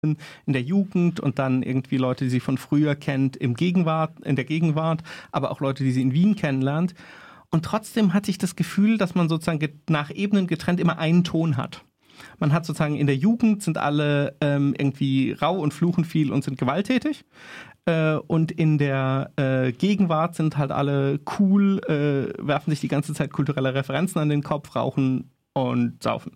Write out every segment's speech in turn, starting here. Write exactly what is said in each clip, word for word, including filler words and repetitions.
in der Jugend und dann irgendwie Leute, die sie von früher kennt, im Gegenwart, in der Gegenwart, aber auch Leute, die sie in Wien kennenlernt. Und trotzdem hatte ich das Gefühl, dass man sozusagen nach Ebenen getrennt immer einen Ton hat. Man hat sozusagen in der Jugend sind alle ähm, irgendwie rau und fluchen viel und sind gewalttätig. Äh, und in der äh, Gegenwart sind halt alle cool, äh, werfen sich die ganze Zeit kulturelle Referenzen an den Kopf, rauchen und saufen.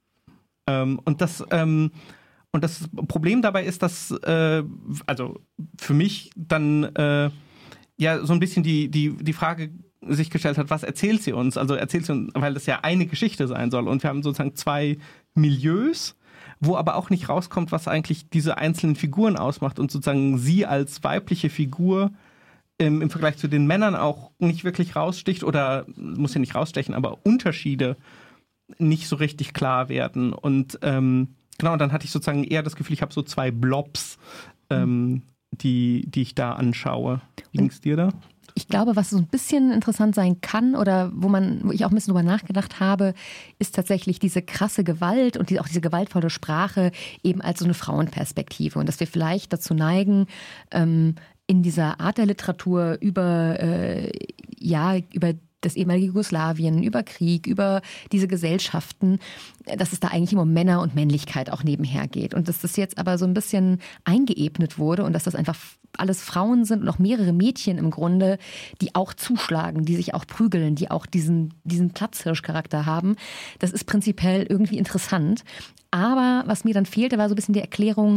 Ähm, und das ähm, und das Problem dabei ist, dass äh, also für mich dann äh, ja so ein bisschen die die die Frage sich gestellt hat, was erzählt sie uns? Also erzählt sie uns, weil das ja eine Geschichte sein soll. Und wir haben sozusagen zwei Milieus, wo aber auch nicht rauskommt, was eigentlich diese einzelnen Figuren ausmacht und sozusagen sie als weibliche Figur ähm, im Vergleich zu den Männern auch nicht wirklich raussticht oder muss ja nicht rausstechen, aber Unterschiede nicht so richtig klar werden. Und ähm, genau, dann hatte ich sozusagen eher das Gefühl, ich habe so zwei Blobs, ähm, die, die ich da anschaue. Wie ging's dir da? Ich glaube, was so ein bisschen interessant sein kann oder wo man, wo ich auch ein bisschen drüber nachgedacht habe, ist tatsächlich diese krasse Gewalt und die, auch diese gewaltvolle Sprache eben als so eine Frauenperspektive. Und dass wir vielleicht dazu neigen, ähm, in dieser Art der Literatur über, äh, ja, über das ehemalige Jugoslawien, über Krieg, über diese Gesellschaften, dass es da eigentlich immer um Männer und Männlichkeit auch nebenher geht. Und dass das jetzt aber so ein bisschen eingeebnet wurde und dass das einfach alles Frauen sind und auch mehrere Mädchen im Grunde, die auch zuschlagen, die sich auch prügeln, die auch diesen, diesen Platzhirschcharakter haben. Das ist prinzipiell irgendwie interessant. Aber was mir dann fehlte, war so ein bisschen die Erklärung,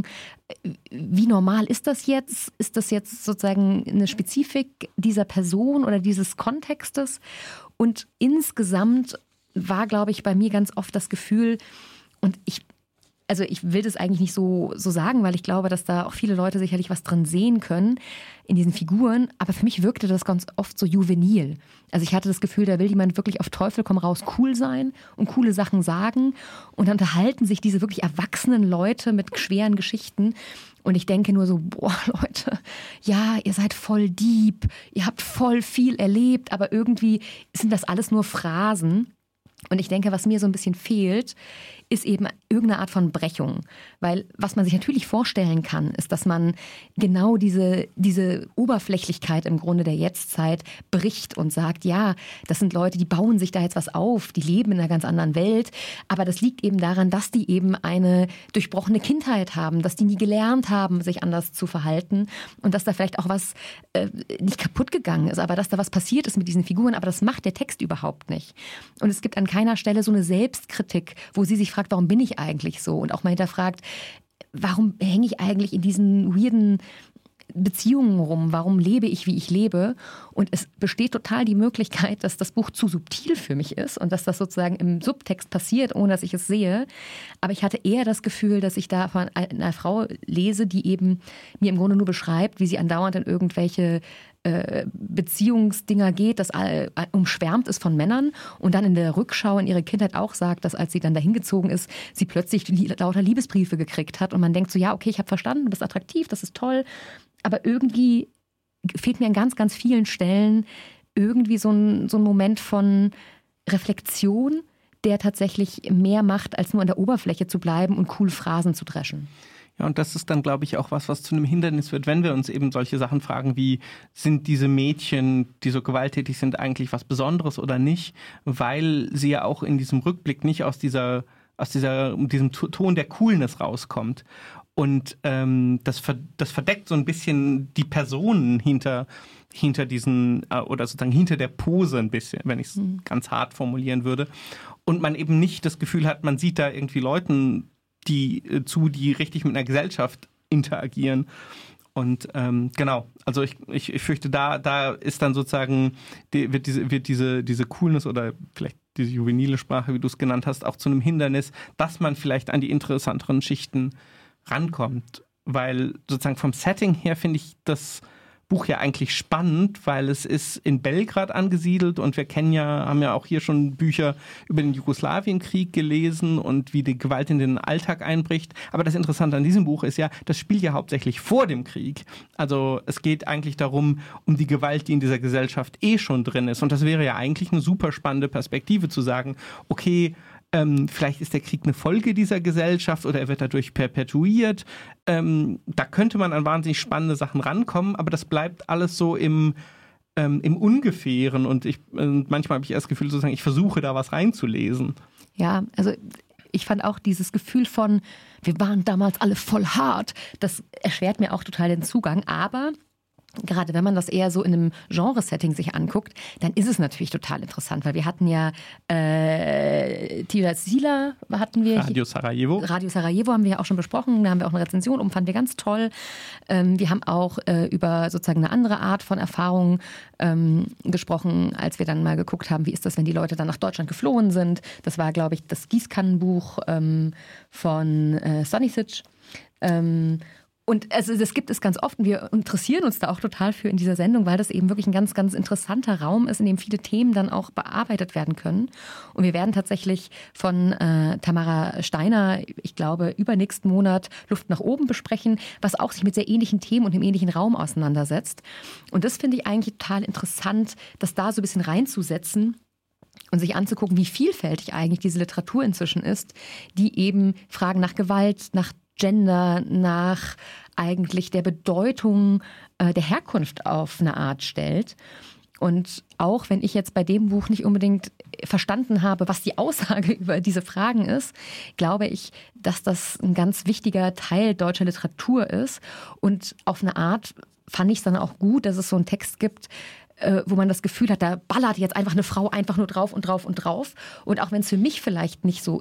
wie normal ist das jetzt? Ist das jetzt sozusagen eine Spezifik dieser Person oder dieses Kontextes? Und insgesamt war, glaube ich, bei mir ganz oft das Gefühl, und ich Also ich will das eigentlich nicht so, so sagen, weil ich glaube, dass da auch viele Leute sicherlich was drin sehen können in diesen Figuren. Aber für mich wirkte das ganz oft so juvenil. Also ich hatte das Gefühl, da will jemand wirklich auf Teufel komm raus cool sein und coole Sachen sagen. Und dann unterhalten sich diese wirklich erwachsenen Leute mit schweren Geschichten. Und ich denke nur so, boah Leute, ja, ihr seid voll deep, ihr habt voll viel erlebt, aber irgendwie sind das alles nur Phrasen. Und ich denke, was mir so ein bisschen fehlt, ist eben irgendeine Art von Brechung. Weil was man sich natürlich vorstellen kann, ist, dass man genau diese, diese Oberflächlichkeit im Grunde der Jetztzeit bricht und sagt, ja, das sind Leute, die bauen sich da jetzt was auf, die leben in einer ganz anderen Welt. Aber das liegt eben daran, dass die eben eine durchbrochene Kindheit haben, dass die nie gelernt haben, sich anders zu verhalten und dass da vielleicht auch was äh, nicht kaputt gegangen ist, aber dass da was passiert ist mit diesen Figuren. Aber das macht der Text überhaupt nicht. Und es gibt an keiner Stelle so eine Selbstkritik, wo sie sich fragt, warum bin ich eigentlich so? Und auch mal hinterfragt, warum hänge ich eigentlich in diesen weirden Beziehungen rum? Warum lebe ich, wie ich lebe? Und es besteht total die Möglichkeit, dass das Buch zu subtil für mich ist und dass das sozusagen im Subtext passiert, ohne dass ich es sehe. Aber ich hatte eher das Gefühl, dass ich da von einer Frau lese, die eben mir im Grunde nur beschreibt, wie sie andauernd in irgendwelche Beziehungsdinger geht, das umschwärmt ist von Männern und dann in der Rückschau in ihre Kindheit auch sagt, dass als sie dann dahin gezogen ist, sie plötzlich lauter Liebesbriefe gekriegt hat und man denkt so, ja, okay, ich habe verstanden, du bist attraktiv, das ist toll, aber irgendwie fehlt mir an ganz, ganz vielen Stellen irgendwie so ein, so ein Moment von Reflexion, der tatsächlich mehr macht, als nur an der Oberfläche zu bleiben und cool Phrasen zu dreschen. Ja, und das ist dann, glaube ich, auch was, was zu einem Hindernis wird, wenn wir uns eben solche Sachen fragen, wie sind diese Mädchen, die so gewalttätig sind, eigentlich was Besonderes oder nicht, weil sie ja auch in diesem Rückblick nicht aus dieser, aus dieser, diesem Ton der Coolness rauskommt. Und ähm, das, das verdeckt so ein bisschen die Personen hinter, hinter diesen, äh, oder sozusagen hinter der Pose ein bisschen, wenn ich es mhm. ganz hart formulieren würde. Und man eben nicht das Gefühl hat, man sieht da irgendwie Leuten die äh, zu, die richtig mit einer Gesellschaft interagieren. Und ähm, genau, also ich, ich, ich fürchte, da, da ist dann sozusagen, die, wird, diese, wird diese, diese Coolness oder vielleicht diese juvenile Sprache, wie du es genannt hast, auch zu einem Hindernis, dass man vielleicht an die interessanteren Schichten rankommt. Weil sozusagen vom Setting her finde ich das Buch ja eigentlich spannend, weil es ist in Belgrad angesiedelt und wir kennen ja, haben ja auch hier schon Bücher über den Jugoslawienkrieg gelesen und wie die Gewalt in den Alltag einbricht. Aber das Interessante an diesem Buch ist ja, das spielt ja hauptsächlich vor dem Krieg. Also es geht eigentlich darum, um die Gewalt, die in dieser Gesellschaft eh schon drin ist. Und das wäre ja eigentlich eine super spannende Perspektive zu sagen, okay, Ähm, vielleicht ist der Krieg eine Folge dieser Gesellschaft oder er wird dadurch perpetuiert. Ähm, da könnte man an wahnsinnig spannende Sachen rankommen, aber das bleibt alles so im, ähm, im Ungefähren und ich, äh, manchmal habe ich erst das Gefühl, sozusagen, ich versuche da was reinzulesen. Ja, also ich fand auch dieses Gefühl von, wir waren damals alle voll hart, das erschwert mir auch total den Zugang, aber gerade wenn man das eher so in einem Genre-Setting sich anguckt, dann ist es natürlich total interessant, weil wir hatten ja äh, Tila Sila, hatten wir Radio Sarajevo. Radio Sarajevo haben wir ja auch schon besprochen, da haben wir auch eine Rezension um, fanden wir ganz toll. Ähm, wir haben auch äh, über sozusagen eine andere Art von Erfahrungen ähm, gesprochen, als wir dann mal geguckt haben, wie ist das, wenn die Leute dann nach Deutschland geflohen sind. Das war, glaube ich, das Gießkannenbuch ähm, von äh, Stanisic. Ähm, Und also das gibt es ganz oft und wir interessieren uns da auch total für in dieser Sendung, weil das eben wirklich ein ganz, ganz interessanter Raum ist, in dem viele Themen dann auch bearbeitet werden können. Und wir werden tatsächlich von äh, Tamara Steiner, ich glaube, übernächsten Monat Luft nach oben besprechen, was auch sich mit sehr ähnlichen Themen und dem ähnlichen Raum auseinandersetzt. Und das finde ich eigentlich total interessant, das da so ein bisschen reinzusetzen und sich anzugucken, wie vielfältig eigentlich diese Literatur inzwischen ist, die eben Fragen nach Gewalt, nach Gender, nach eigentlich der Bedeutung äh, der Herkunft auf eine Art stellt. Und auch wenn ich jetzt bei dem Buch nicht unbedingt verstanden habe, was die Aussage über diese Fragen ist, glaube ich, dass das ein ganz wichtiger Teil deutscher Literatur ist. Und auf eine Art fand ich es dann auch gut, dass es so einen Text gibt, äh, wo man das Gefühl hat, da ballert jetzt einfach eine Frau einfach nur drauf und drauf und drauf. Und auch wenn es für mich vielleicht nicht so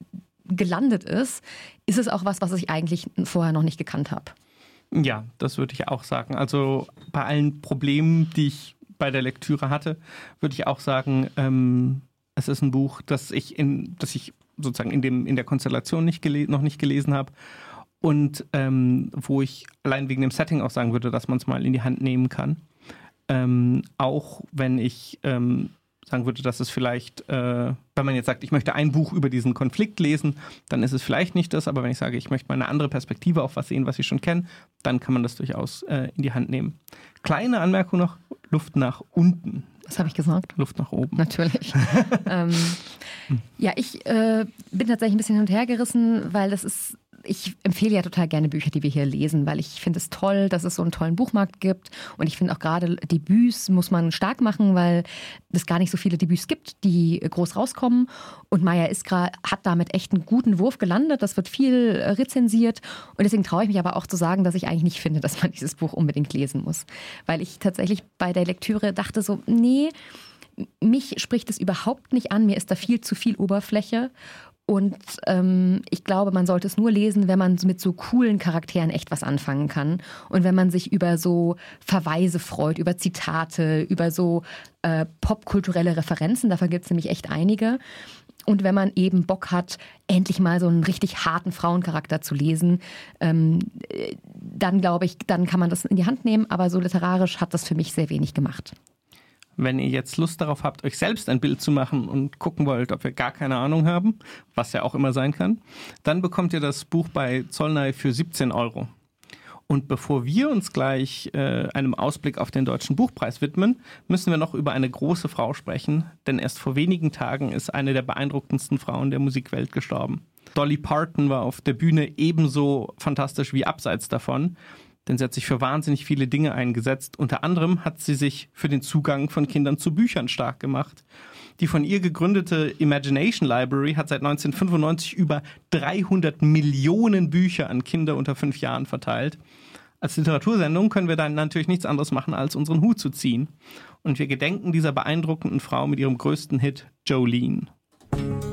gelandet ist, ist es auch was, was ich eigentlich vorher noch nicht gekannt habe. Ja, das würde ich auch sagen. Also bei allen Problemen, die ich bei der Lektüre hatte, würde ich auch sagen, ähm, es ist ein Buch, das ich in, das ich sozusagen in dem in der Konstellation nicht gele- noch nicht gelesen habe und ähm, wo ich allein wegen dem Setting auch sagen würde, dass man es mal in die Hand nehmen kann. Ähm, auch wenn ich ähm, sagen würde, dass es vielleicht, äh, wenn man jetzt sagt, ich möchte ein Buch über diesen Konflikt lesen, dann ist es vielleicht nicht das, aber wenn ich sage, ich möchte mal eine andere Perspektive auf was sehen, was ich schon kenne, dann kann man das durchaus äh, in die Hand nehmen. Kleine Anmerkung noch, Luft nach unten. Was habe ich gesagt? Luft nach oben. Natürlich. ähm, ja, ich äh, bin tatsächlich ein bisschen hin und her gerissen, weil das ist, ich empfehle ja total gerne Bücher, die wir hier lesen, weil ich finde es toll, dass es so einen tollen Buchmarkt gibt und ich finde auch gerade Debüts muss man stark machen, weil es gar nicht so viele Debüts gibt, die groß rauskommen und Maya Iskra hat damit echt einen guten Wurf gelandet, das wird viel rezensiert und deswegen traue ich mich aber auch zu sagen, dass ich eigentlich nicht finde, dass man dieses Buch unbedingt lesen muss, weil ich tatsächlich bei der Lektüre dachte so, nee, mich spricht es überhaupt nicht an, mir ist da viel zu viel Oberfläche. Und ähm, ich glaube, man sollte es nur lesen, wenn man mit so coolen Charakteren echt was anfangen kann. Und wenn man sich über so Verweise freut, über Zitate, über so äh, popkulturelle Referenzen, davon gibt es nämlich echt einige. Und wenn man eben Bock hat, endlich mal so einen richtig harten Frauencharakter zu lesen, ähm, dann glaube ich, dann kann man das in die Hand nehmen. Aber so literarisch hat das für mich sehr wenig gemacht. Wenn ihr jetzt Lust darauf habt, euch selbst ein Bild zu machen und gucken wollt, ob wir gar keine Ahnung haben, was ja auch immer sein kann, dann bekommt ihr das Buch bei Zollnay für siebzehn Euro. Und bevor wir uns gleich äh, einem Ausblick auf den Deutschen Buchpreis widmen, müssen wir noch über eine große Frau sprechen, denn erst vor wenigen Tagen ist eine der beeindruckendsten Frauen der Musikwelt gestorben. Dolly Parton war auf der Bühne ebenso fantastisch wie abseits davon. Denn sie hat sich für wahnsinnig viele Dinge eingesetzt. Unter anderem hat sie sich für den Zugang von Kindern zu Büchern stark gemacht. Die von ihr gegründete Imagination Library hat seit neunzehnhundertfünfundneunzig über dreihundert Millionen Bücher an Kinder unter fünf Jahren verteilt. Als Literatursendung können wir dann natürlich nichts anderes machen, als unseren Hut zu ziehen. Und wir gedenken dieser beeindruckenden Frau mit ihrem größten Hit Jolene.